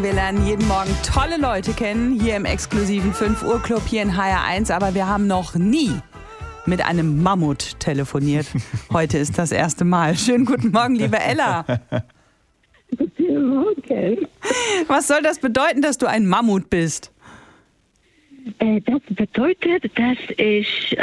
Wir lernen jeden Morgen tolle Leute kennen, hier im exklusiven 5 Uhr Club hier in HR1. Aber wir haben noch nie mit einem Mammut telefoniert. Heute ist das erste Mal. Schönen guten Morgen, liebe Ella. Guten Morgen. Was soll das bedeuten, dass du ein Mammut bist? Das bedeutet, dass ich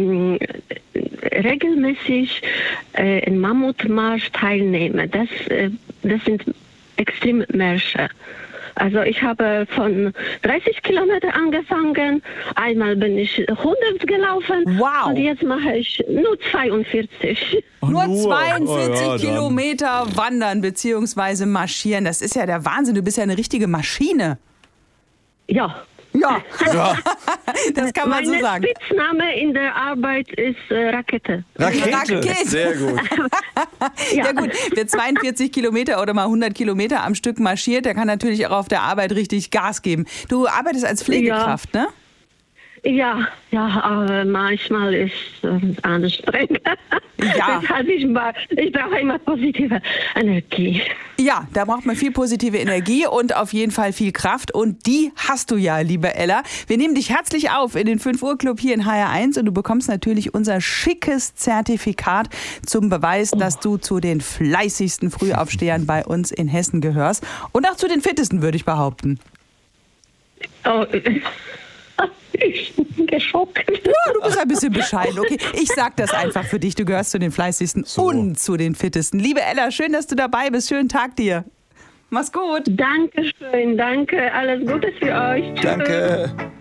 regelmäßig in Mammutmarsch teilnehme. Das sind Extremmärsche. Also ich habe von 30 Kilometer angefangen, einmal bin ich 100 gelaufen. Wow. Und jetzt mache ich nur 42. Nur 42 Kilometer wandern bzw. marschieren. Das ist ja der Wahnsinn. Du bist ja eine richtige Maschine. Ja. Ja, das kann man so sagen. Mein Spitzname in der Arbeit ist Rakete. Rakete. Sehr gut. Ja gut, wer 42 Kilometer oder mal 100 Kilometer am Stück marschiert, der kann natürlich auch auf der Arbeit richtig Gas geben. Du arbeitest als Pflegekraft, ne? Ja, aber manchmal ist es anstrengend. Ja. Deshalb ich brauche immer positive Energie. Ja, da braucht man viel positive Energie und auf jeden Fall viel Kraft. Und die hast du ja, liebe Ella. Wir nehmen dich herzlich auf in den 5 Uhr Club hier in HR1 und du bekommst natürlich unser schickes Zertifikat zum Beweis, dass du zu den fleißigsten Frühaufstehern bei uns in Hessen gehörst. Und auch zu den fittesten, würde ich behaupten. Oh, ich bin geschockt. Ja, du bist ein bisschen bescheiden. Okay, ich sag das einfach für dich. Du gehörst zu den fleißigsten und zu den fittesten. Liebe Ella, schön, dass du dabei bist. Schönen Tag dir. Mach's gut. Dankeschön, danke. Alles Gute für euch. Tschüss. Danke.